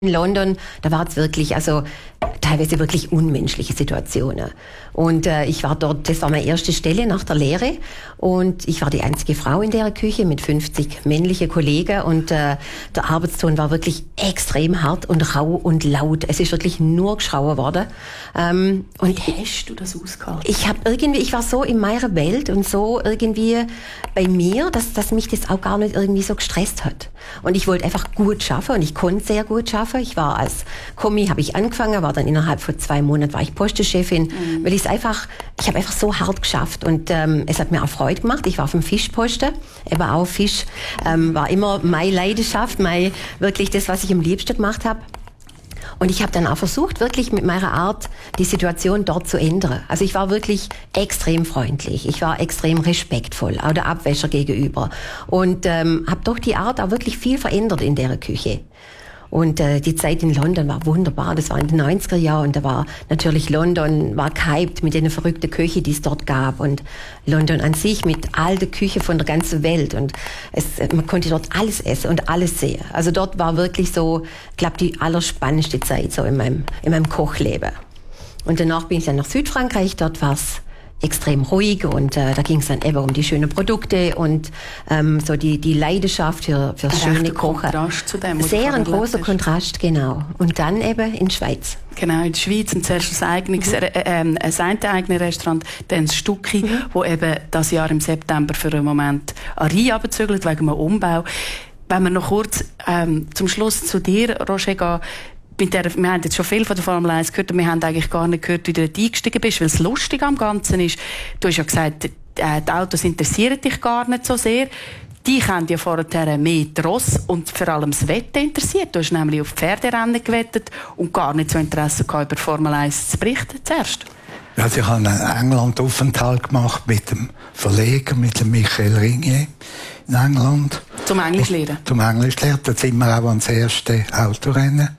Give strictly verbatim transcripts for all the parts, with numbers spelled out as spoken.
In London, da war es wirklich, also teilweise wirklich unmenschliche Situationen. Und äh, ich war dort, das war meine erste Stelle nach der Lehre und ich war die einzige Frau in der Küche mit fünfzig männlichen Kollegen und äh, der Arbeitston war wirklich extrem hart und rau und laut. Es ist wirklich nur geschrauen worden. Ähm, und Wie hast du das ausgehalten? Ich habe irgendwie, ich war so in meiner Welt und so irgendwie bei mir, dass, dass mich das auch gar nicht irgendwie so gestresst hat. Und ich wollte einfach gut schaffen und ich konnte sehr gut schaffen. Ich war als Kommi, habe ich angefangen, war dann innerhalb von zwei Monaten war ich Postechefin, mhm. weil ich es einfach, ich habe einfach so hart geschafft und ähm, es hat mir auch Freude gemacht. Ich war auf dem Fischposten, eben auch Fisch, ähm, war immer meine Leidenschaft, mein, wirklich das, was ich am liebsten gemacht habe. Und ich habe dann auch versucht, wirklich mit meiner Art die Situation dort zu ändern. Also ich war wirklich extrem freundlich, ich war extrem respektvoll, auch der Abwäscher gegenüber. Und ähm, habe doch die Art auch wirklich viel verändert in der Küche. Und äh, die Zeit in London war wunderbar. Das war in den neunziger Jahren und da war natürlich London war gehypt mit den verrückten Küche, die es dort gab. Und London an sich mit all der Küche von der ganzen Welt. Und es, man konnte dort alles essen und alles sehen. Also dort war wirklich so, ich glaube, die allerspannendste Zeit so in meinem, in meinem Kochleben. Und danach bin ich dann nach Südfrankreich. Dort war es extrem ruhig und äh, da ging es dann eben um die schönen Produkte und ähm, so die die Leidenschaft für für schöne Kochen. Kontrast zu dem, sehr ein großer Kontrast, genau. Und dann eben in die Schweiz. Genau, in der Schweiz und zuerst ein eigenes, mhm. äh, äh, ein eigene Restaurant, dann das Stucki, mhm. wo eben das Jahr im September für einen Moment an Rhein runterzügelt wegen einem Umbau. Wenn wir noch kurz ähm, zum Schluss zu dir, Roger, gehen. Mit der, wir haben jetzt schon viel von der Formel eins gehört und wir haben eigentlich gar nicht gehört, wie du dort eingestiegen bist, weil das Lustige am Ganzen ist, du hast ja gesagt, äh, die Autos interessieren dich gar nicht so sehr. Dich haben ja vorher mehr die Ross und vor allem das Wetten interessiert. Du hast nämlich auf Pferderennen gewettet und gar nicht so Interesse gehabt, über Formel eins zu berichten zuerst. Also ich habe einen England-Aufenthalt gemacht mit dem Verleger, mit dem Michael Ringier in England. Zum Englisch lernen? Zum Englisch lernen. Da sind wir auch ans erste Autorennen.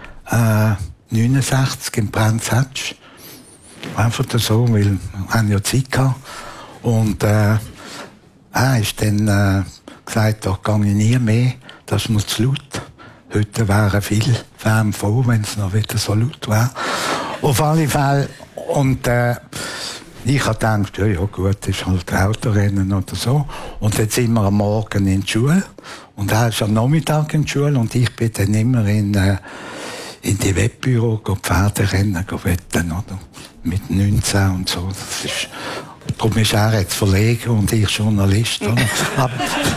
Äh, neunundsechzig in Brands Hatch. Einfach so, weil wir haben ja Zeit gehabt. Und äh, er ist dann äh, gesagt, da gehe ich nie mehr, das ist mir zu laut. Heute wären viele Fans froh, wenn es noch wieder so laut wäre. Auf alle Fälle. Und äh, ich habe gedacht, ja, ja gut, das ist halt Autorennen oder so. Und jetzt sind wir am Morgen in der Schule. Und er ist am Nachmittag in der Schule. Und ich bin dann immer in... Äh, in die Wettbüro go Pferderennen go wetten, oder? Mit neunzehn und so. Das ist, darum ist er jetzt Verleger und ich Journalist, oder? Aber,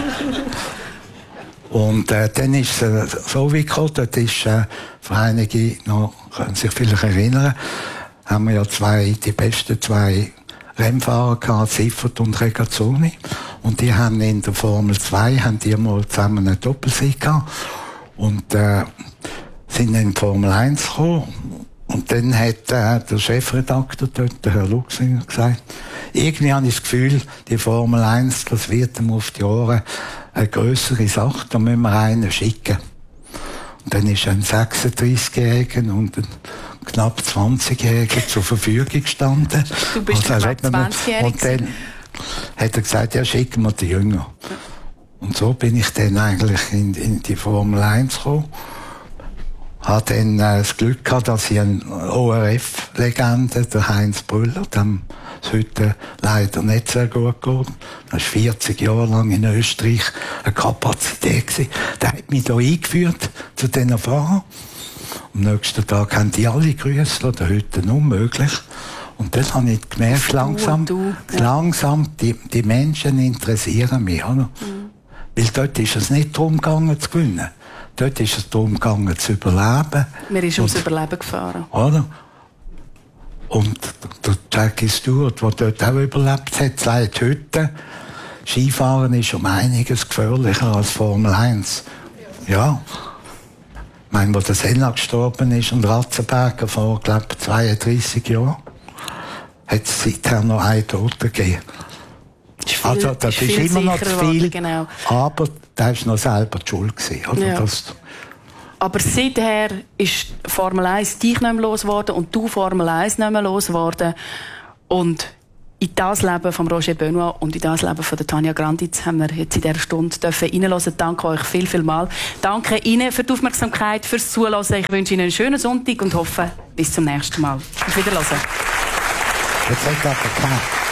und äh, dann ist es äh, so wie gekommen, dort ist äh, für einige noch, können sich vielleicht erinnern, haben wir ja zwei, die besten zwei Rennfahrer gehabt, Siffert und Regazzoni. Und die haben in der Formel zwei, haben die mal zusammen einen Doppelsieg gehabt. Und, äh, sind in die Formel eins gekommen. Und dann hat äh, der Chefredakteur dort, der Herr Luxinger, gesagt, irgendwie habe ich das Gefühl, die Formel eins, das wird ihm auf die Ohren eine grössere Sache, da müssen wir einen schicken. Und dann ist ein sechsunddreißigjähriger und ein knapp zwanzigjähriger zur Verfügung gestanden. Du bist also, knapp zwanzigjährig. Und dann hat er gesagt, ja, schicken wir die Jünger. Und so bin ich dann eigentlich in, in die Formel eins gekommen. Habe dann äh, das Glück gehabt, dass ich eine O R F-Legende, der Heinz Brüller, dem es heute leider nicht sehr gut geht, das war vierzig Jahre lang in Österreich eine Kapazität gewesen. Der hat mich da eingeführt zu diesen Fahrern. Am nächsten Tag haben die alle grüßt, oder heute unmöglich. Und das habe ich gemerkt, langsam, du, ja. langsam, die, die Menschen interessieren mich, oder? Mhm. Weil dort ist es nicht darum gegangen zu gewinnen. Dort ist es darum gegangen, zu überleben. Wir sind ums Überleben gefahren. Oder? Und der Jackie Stewart, der dort auch überlebt hat, sagt heute, Skifahren ist um einiges gefährlicher als Formel eins. Ja. Ich meine, wo der Senna gestorben ist und Ratzenberger vor, glaube ich, zweiunddreißig Jahren, hat es seither noch einen Toten gegeben. Ist viel, also, das ist, ist immer noch zu viel, genau. Aber da war noch selber die Schuld gewesen, oder? Ja. Das aber seither ist Formel eins dich nicht mehr losgeworden und du Formel eins nicht mehr losgeworden. Und In das Leben von Roger Benoit und in das Leben von der Tanja Granditz haben wir jetzt in dieser Stunde reinhören. Danke euch viel, viel mal. Danke Ihnen für die Aufmerksamkeit, fürs Zuhören. Ich wünsche Ihnen einen schönen Sonntag und hoffe, bis zum nächsten Mal. Auf Wiederhören. Jetzt hat